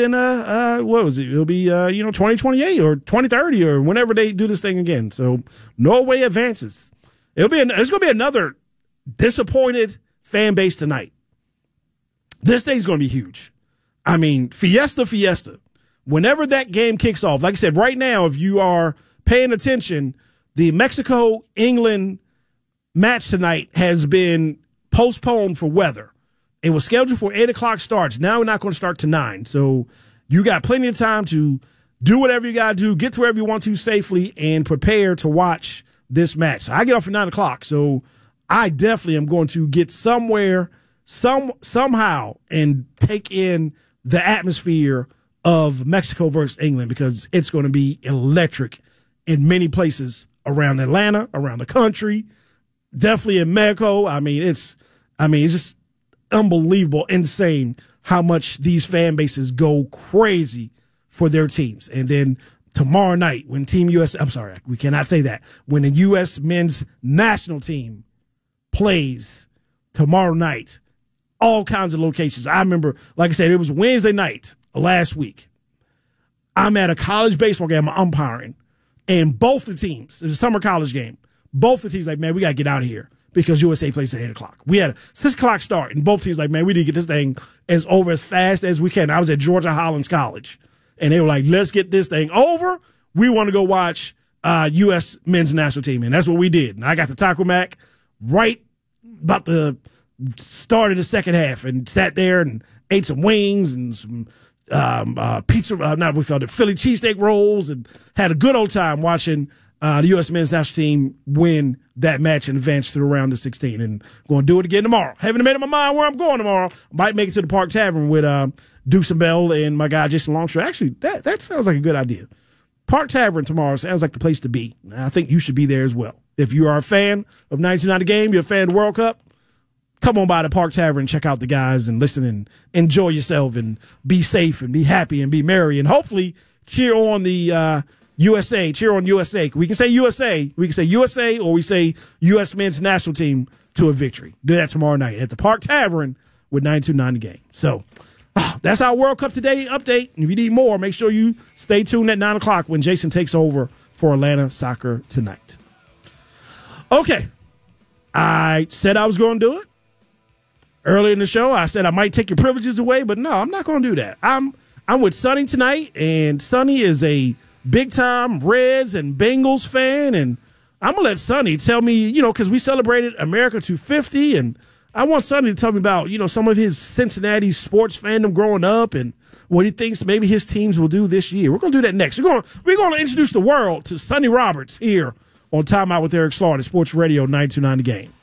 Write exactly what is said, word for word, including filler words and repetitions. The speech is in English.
in, uh, uh, what was it? It'll be, uh, you know, twenty twenty-eight or twenty thirty or whenever they do this thing again. So Norway advances. It'll be, an, it's going to be another disappointed fan base tonight. This thing's going to be huge. I mean, fiesta, fiesta. Whenever that game kicks off, like I said, right now, if you are paying attention, the Mexico-England match tonight has been postponed for weather. It was scheduled for eight o'clock starts. Now we're not going to start to nine. So you got plenty of time to do whatever you got to do, get to wherever you want to safely, and prepare to watch this match. So I get off at nine o'clock, so I definitely am going to get somewhere, some somehow, and take in the atmosphere of Mexico versus England, because it's going to be electric in many places around Atlanta, around the country, definitely in Mexico. I mean, it's, I mean, it's just unbelievable, insane how much these fan bases go crazy for their teams. And then tomorrow night, when Team U S, I'm sorry, we cannot say that, when the U S men's national team plays tomorrow night, all kinds of locations. I remember, like I said, it was Wednesday night last week. I'm at a college baseball game, I'm umpiring, and both the teams, it's a summer college game, both the teams like, man, we got to get out of here because U S A plays at eight o'clock. We had a six o'clock start, and both teams like, man, we need to get this thing as over as fast as we can. I was at Georgia Hollins College, and they were like, let's get this thing over. We want to go watch uh, U S men's national team, and that's what we did. And I got the Taco Mac right about the start of the second half and sat there and ate some wings and some um, uh, pizza, uh, not what we call it, Philly cheesesteak rolls, and had a good old time watching uh, the U S men's national team win that match and advance to the round of sixteen. And going to do it again tomorrow. Haven't made up my mind where I'm going tomorrow. Might make it to the Park Tavern with uh, Dukes and Bell and my guy Jason Longshore. Actually, that, that sounds like a good idea. Park Tavern tomorrow sounds like the place to be. I think you should be there as well. If you are a fan of nineteen ninety Game, you're a fan of the World Cup, come on by the Park Tavern, check out the guys, and listen and enjoy yourself and be safe and be happy and be merry, and hopefully cheer on the uh, U S A, cheer on U S A. We can say U S A, we can say U S A, or we say U S men's national team to a victory. Do that tomorrow night at the Park Tavern with ninety-two ninety Game. So uh, that's our World Cup Today update. And if you need more, make sure you stay tuned at nine o'clock when Jason takes over for Atlanta Soccer Tonight. Okay, I said I was going to do it. Earlier in the show, I said I might take your privileges away, but no, I'm not going to do that. I'm I'm with Sonny tonight, and Sonny is a big-time Reds and Bengals fan, and I'm going to let Sonny tell me, you know, because we celebrated America two fifty, and I want Sonny to tell me about, you know, some of his Cincinnati sports fandom growing up and what he thinks maybe his teams will do this year. We're going to do that next. We're going to, we're going to introduce the world to Sonny Roberts here on Time Out with Eric Slaughter, Sports Radio ninety-two ninety Game.